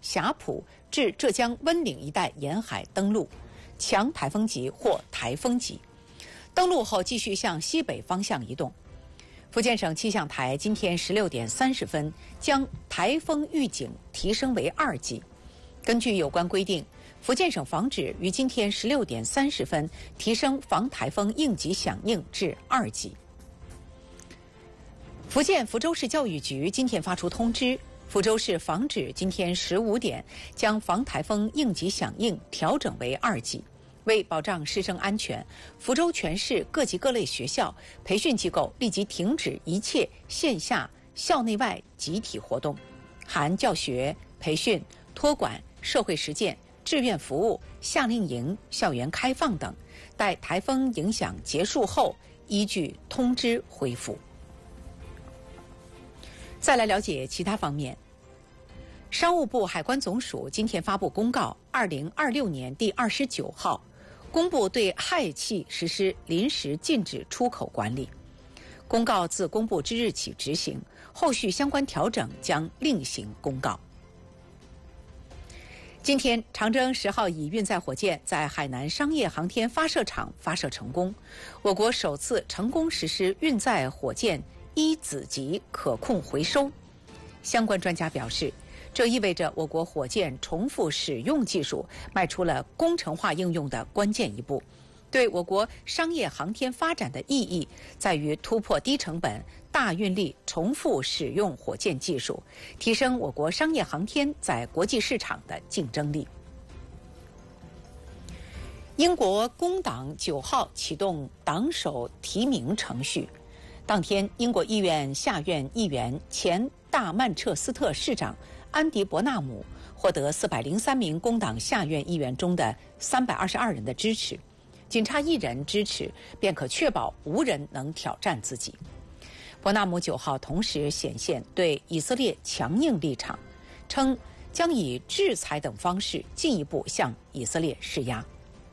霞浦至浙江温岭一带沿海登陆，强台风级或台风级。登陆后继续向西北方向移动。福建省气象台今天16点30分将台风预警提升为2级。根据有关规定，福建省防指于今天16点30分提升防台风应急响应至2级。福建福州市教育局今天发出通知，福州市防指今天15点将防台风应急响应调整为2级。为保障师生安全，福州全市各级各类学校、培训机构立即停止一切线下、校内外集体活动，含教学、培训、托管、社会实践、志愿服务、夏令营、校园开放等，待台风影响结束后依据通知恢复。再来了解其他方面。商务部海关总署今天发布公告，2026年第29号，公布对氦气实施临时禁止出口管理。公告自公布之日起执行，后续相关调整将另行公告。今天，长征10号乙运载火箭在海南商业航天发射场发射成功，我国首次成功实施运载火箭1子级可控回收。相关专家表示，这意味着我国火箭重复使用技术迈出了工程化应用的关键一步。对我国商业航天发展的意义在于突破低成本、大运力重复使用火箭技术，提升我国商业航天在国际市场的竞争力。英国工党9号启动党首提名程序，当天，英国议院下院议员、前大曼彻斯特市长安迪·伯纳姆获得403名工党下院议员中的322人的支持，仅差1人支持，便可确保无人能挑战自己。伯纳姆9号同时显现对以色列强硬立场，称将以制裁等方式进一步向以色列施压。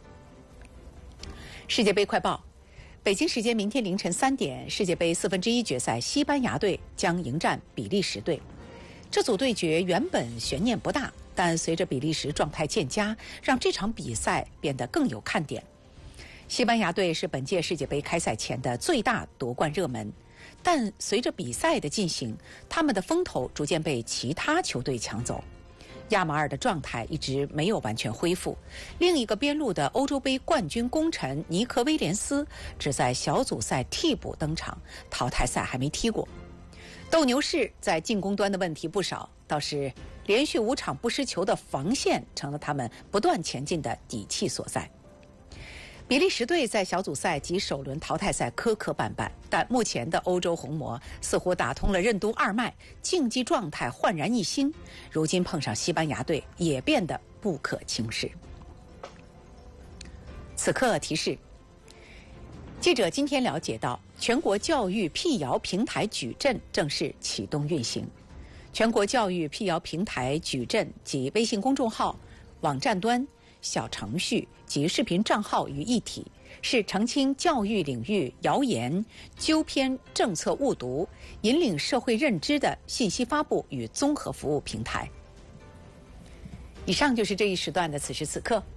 世界杯快报。北京时间明天凌晨3点，世界杯1/4决赛，西班牙队将迎战比利时队。这组对决原本悬念不大，但随着比利时状态渐佳，让这场比赛变得更有看点。西班牙队是本届世界杯开赛前的最大夺冠热门，但随着比赛的进行，他们的风头逐渐被其他球队抢走。亚马尔的状态一直没有完全恢复，另一个边路的欧洲杯冠军功臣尼克·威廉斯只在小组赛替补登场，淘汰赛还没踢过。斗牛士在进攻端的问题不少，倒是连续5场不失球的防线成了他们不断前进的底气所在。比利时队在小组赛及首轮淘汰赛磕磕绊绊，但目前的欧洲红魔似乎打通了任督二脉，竞技状态焕然一新，如今碰上西班牙队也变得不可轻视。此刻提示，记者今天了解到，全国教育辟谣平台矩阵正式启动运行。全国教育辟谣平台矩阵及微信公众号、网站端、小程序及视频账号于一体，是澄清教育领域谣言、纠偏政策误读、引领社会认知的信息发布与综合服务平台。以上就是这一时段的此时此刻，